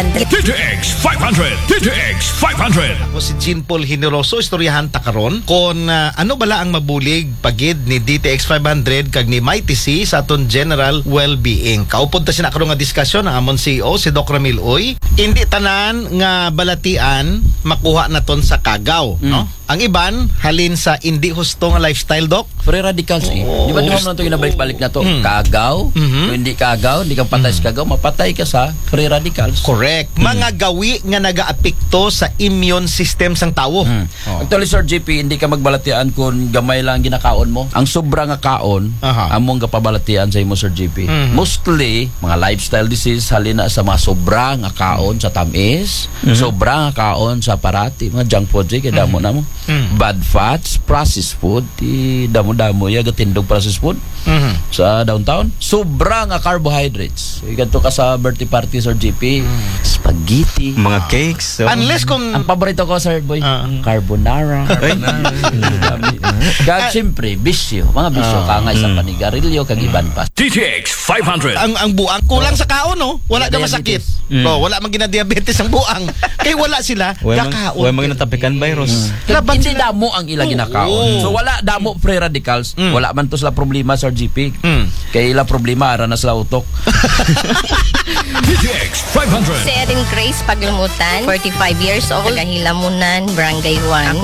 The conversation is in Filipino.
TTX 500! TTX 500! Ako si Jean Paul Generoso, istoryahan ta karon kon ano bala ang mabulig pagid ni DTX 500 kag ni Mighty C sa aton general well-being. Kaupod ta sina karon nga diskusyon ang amon CEO si Doc Ramil Uy. Hindi tanan nga balatian makuha naton sa kagaw, no? Ang iban halin sa hindi husto nga lifestyle, Doc. Free radicals Di ba mo na ito ginabalik-balik na to? Kagaw, kung hindi kagaw, hindi ka patay sa kagaw, mapatay ka sa free radicals. Correct. Mga gawi nga nagaapekto sa immune system sang tawo. Actually, Sir JP, hindi ka magbalatian kung gamay lang ginakaon mo. Ang sobra nga kaon, among kapabalatian sa imo, Sir JP. Mostly, mga lifestyle disease, halina sa mga sobra nga kaon sa tamis, sobra nga kaon sa parati, mga junk food, kaya damo na mo. Bad fats, processed food, damo-damo ya gatindog processed food sa downtown. Sobra nga carbohydrates. Ganto ka sa birthday party, Sir JP. Spaghetti, mga cakes. So. Unless kung ang paborito ko, Sir Boy, carbonara. Kag siyempre, bisyo. Mga bisyo kangay sa panigarilyo kag iban pa. TTX 500! ang buang kulang sa kaon, no? Wala ka masakit. Wala man gina-diabetes ang buang. Kay wala sila gakaon. Wala mga natapikan virus. Hindi damo ang ila ginakaon. So wala damo free radicals. Wala man to sila problema, Sir GP. Kay ila problema ara na sila utok. TTX 500! Si Erin Grace Paglumutan, 45 years old, Tagahilamunan, Barangay 1.